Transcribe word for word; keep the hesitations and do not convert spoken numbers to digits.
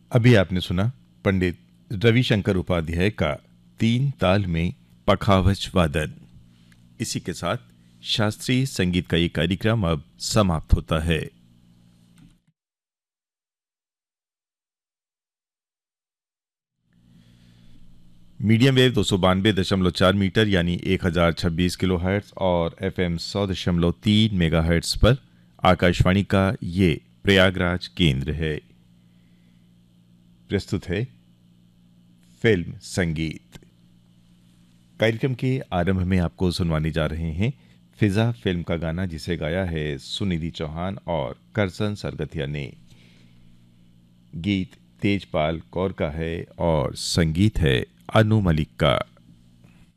अभी आपने सुना पंडित रविशंकर उपाध्याय का तीन ताल में पखावज वादन। इसी के साथ शास्त्रीय संगीत का ये कार्यक्रम अब समाप्त होता है। मीडियम वेव दो सौ बानवे दशमलव चार मीटर यानी एक हजार छब्बीस किलो हर्ट्स और एफ एम सौ दशमलव तीन मेगा हर्ट्स पर आकाशवाणी का ये प्रयागराज केंद्र है। प्रस्तुत है फिल्म संगीत। कार्यक्रम के आरंभ में आपको सुनवाने जा रहे हैं फिजा फिल्म का गाना, जिसे गाया है सुनिधि चौहान और करसन सरगथिया ने। गीत तेजपाल कौर का है और संगीत है अनु मलिक का।